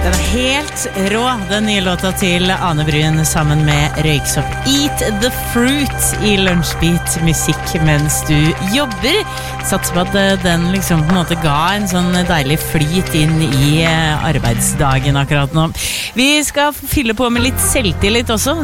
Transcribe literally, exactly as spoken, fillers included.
Den er helt rå, den nye låta til Ane Bryn sammen med Røyksopp. Eat the fruit i Lunsjbeat musikk mens du jobber. Satser på at den liksom på en måte ga en sånn deilig flyt inn i arbeidsdagen akkurat nå. Vi skal fylle på med litt selvtillit også.